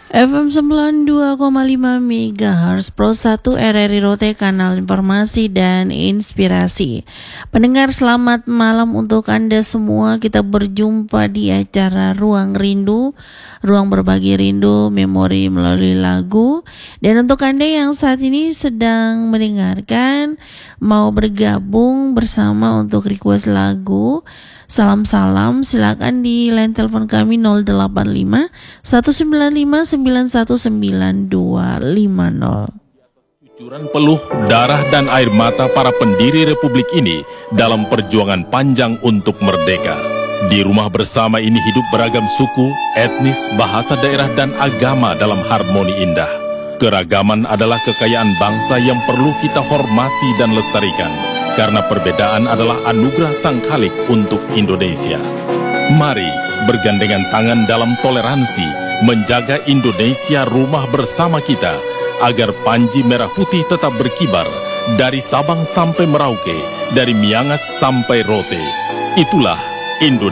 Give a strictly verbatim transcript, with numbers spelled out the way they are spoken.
F M sembilan puluh dua koma lima MHz Pro satu R R I Rote, kanal informasi dan inspirasi. Pendengar, selamat malam untuk Anda semua. Kita berjumpa di acara Ruang Rindu, ruang berbagi rindu, memori melalui lagu. Dan untuk Anda yang saat ini sedang mendengarkan, mau bergabung bersama untuk request lagu, salam-salam, silakan di line telepon kami nol delapan lima satu sembilan lima sembilan satu sembilan dua lima nol. Cucuran peluh, darah dan air mata para pendiri Republik ini dalam perjuangan panjang untuk merdeka. Di rumah bersama ini hidup beragam suku, etnis, bahasa daerah dan agama dalam harmoni indah. Keragaman adalah kekayaan bangsa yang perlu kita hormati dan lestarikan, karena perbedaan adalah anugerah Sang Khalik untuk Indonesia. Mari bergandengan tangan dalam toleransi menjaga Indonesia rumah bersama kita, agar panji merah putih tetap berkibar dari Sabang sampai Merauke, dari Miangas sampai Rote. Itulah Indonesia.